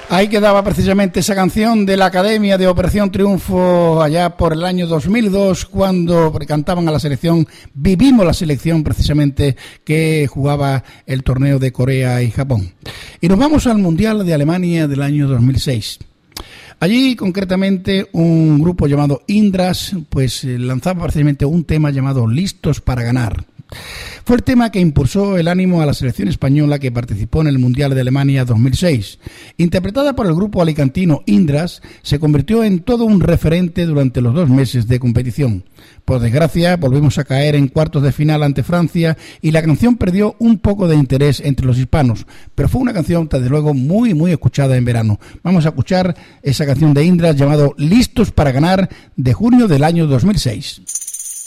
Ahí quedaba precisamente esa canción de la Academia de Operación Triunfo allá por el año 2002, cuando cantaban a la selección, vivimos la selección precisamente que jugaba el torneo de Corea y Japón. Y nos vamos al Mundial de Alemania del año 2006. Allí, concretamente, un grupo llamado Indras, pues lanzaba precisamente un tema llamado Listos para Ganar. Fue el tema que impulsó el ánimo a la selección española que participó en el Mundial de Alemania 2006. Interpretada por el grupo alicantino Indras, se convirtió en todo un referente durante los 2 meses de competición. Por desgracia, volvimos a caer en cuartos de final ante Francia y la canción perdió un poco de interés entre los hispanos, pero fue una canción, desde luego, muy, muy escuchada en verano. Vamos a escuchar esa canción de Indras llamado Listos para Ganar, de junio del año 2006.